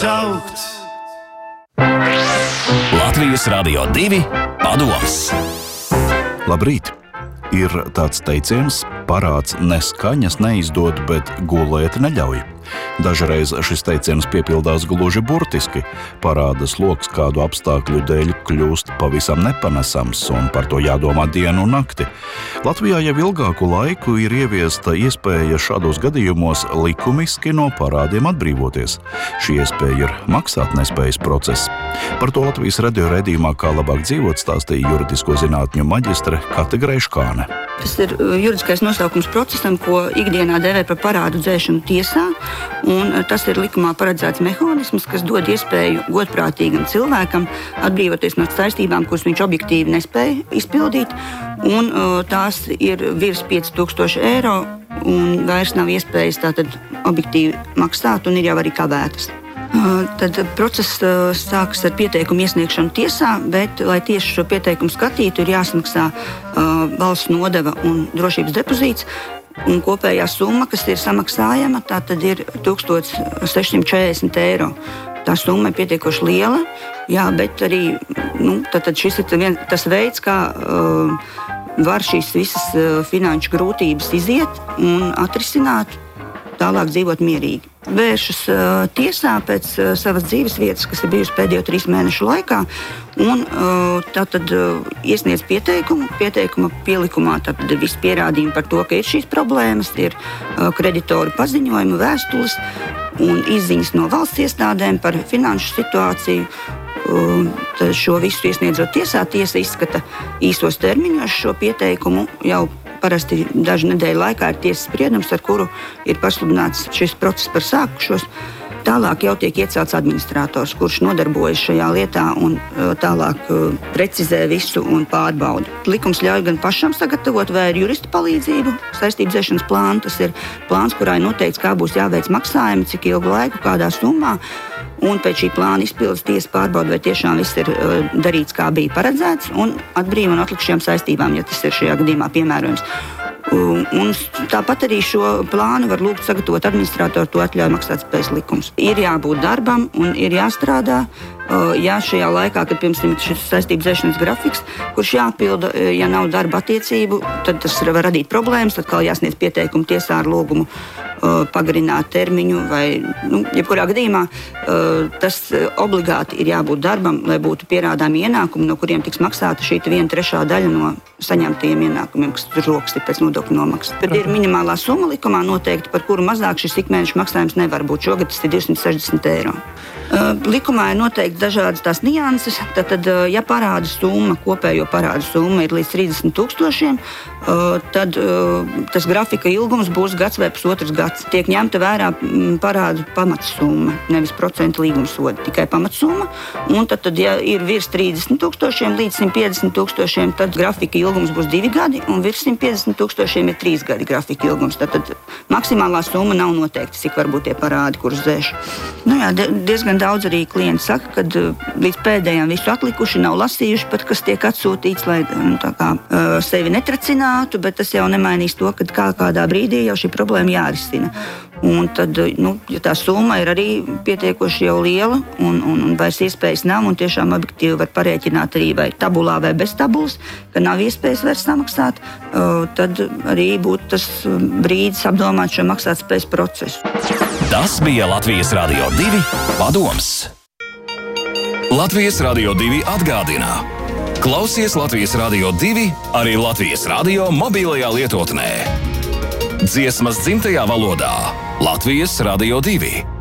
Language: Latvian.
Braukt! Latvijas Radio 2 padoms. Labrīt! Ir tāds teiciens, parāds ne skaņas neizdod, bet gulēt neļauj. Dažreiz šis teiciens piepildās gluži burtiski. Parāda sloks kādu apstākļu dēļ kļūst pavisam nepanesams, un par to jādomā dienu un nakti. Latvijā jau ilgāku laiku ir ieviesta iespēja šādos gadījumos likumiski no parādiem atbrīvoties. Šī iespēja ir maksātnespējas process. Par to Latvijas radio raidījumā Kā labāk dzīvot stāstīja juridisko zinātņu maģistre Kate Greiškāne. Tas ir juridiskais nosaukums procesam, ko ikdienā dēvē par parādu dzēšanu tiesā, un tas ir likumā paredzēts mehānisms, kas dod iespēju godprātīgam cilvēkam atbrīvoties no saistībām, kuras viņš objektīvi nespēja izpildīt, un tās ir virs 5000 eiro, un vairs nav iespējas tātad objektīvi maksāt, un ir jau arī kavētas. Tad process sākas ar pieteikumu iesniegšanu tiesā, bet, lai tieši šo pieteikumu skatītu, ir jāsamaksā valsts nodeva un drošības depozīts, un kopējā summa, kas ir samaksājama, tā tad ir 1640 eiro. Tā summa ir pietiekoši liela, jā, bet arī tātad šis ir tas veids, kā var šīs visas finanšu grūtības iziet un atrisināt, tālāk dzīvot mierīgi. Vēršas tiesā pēc savas dzīves vietas, kas ir bijusi pēdējo 3 mēnešu laikā, un tātad iesniedz pieteikumu. Pieteikuma pielikumā tātad ir visi pierādījumi par to, ka ir šīs problēmas, ir kreditoru paziņojumi, vēstules un izziņas no valsts iestādēm par finanšu situāciju. Tad šo visu iesniedzot tiesā, tiesa izskata īsos termiņos šo pieteikumu. Jau parasti dažu nedēļu laikā ir tiesas spriedums, ar kuru ir pasludināts šis process par sākušos. Tālāk jau tiek iecelts administrators, kurš nodarbojas šajā lietā un tālāk precizē visu un pārbauda. Likums ļauj gan pašam sagatavot vai ar jurista palīdzību saistību dzēšanas plānu. Tas ir plāns, kurā ir noteikts, kā būs jāveic maksājumi, cik ilgu laiku, kādā summā. Un pēc šī plāna izpildes tiesa pārbauda, vai tiešām viss ir darīts, kā bija paredzēts, un atbrīvo no atlikušajām saistībām, ja tas ir šajā gadījumā piemērojams. Un tāpat arī šo plānu var lūgt sagatavot administratoru, to atļauj maksātspējas likums. Ir jābūt darbam un ir jāstrādā. Ja šajā laikā, kad pirms šis saistību dzēšanas grafiks, kurš jāpilda, ja nav darba attiecību, tad tas var radīt problēmas, tad kā jāsniedz pieteikumu tiesā ar lūgumu pagarināt termiņu vai, jebkurā gadījumā tas obligāti ir jābūt darbam, lai būtu pierādāmi ienākumi, no kuriem tiks maksāta šī 1/3 daļa no saņemtajiem ienākumiem, kas tur rokas ir pēc nodokļu nomaksas. Tad ir minimālā summa likumā noteikti, par kuru mazāk šis ikmēneša maksājums nevar būt. Šogad tas ir 260 eiro. Likumā ir noteikti dažādas tās nianses. Tad, ja parāda summa, kopējo parāda summa ir līdz 30 000, tad tas grafika ilgums būs gads vai pusotrs gads. Tiek ņemta vērā parādu pamatsumma, nevis procentu līguma sodi, tikai pamatsumma. Un tad, ja ir virs 30 000 līdz 150 000, tad grafika ilgums būs 2 gadi, un virs 150 000 ir 3 gadi grafika ilgums. Tad maksimālā summa nav noteikta, cik var būt tie parādi, kurus dzēš. Diezgan daudz arī klienti saka, ka līdz pēdējām visu atlikuši, nav lasījuši pat, kas tiek atsūtīts, lai sevi netracinātu, bet tas jau nemainīs to, ka kādā brīdī jau šī problēma jārisina. Un tad, ja tā summa ir arī pietiekoši jau liela un vairs iespējas nav, un tiešām objektīvi var parēķināt arī vai tabulā vai bez tabulas, ka nav iespējas vairs samaksāt, tad arī būtu tas brīdis apdomāt šo maksātspējas procesu. Tas bija Latvijas Radio 2 padoms. Latvijas Radio 2 atgādina. Klausies Latvijas Radio 2 arī Latvijas radio mobilajā lietotnē. Dziesmas dzimtajā valodā Latvijas Radio 2.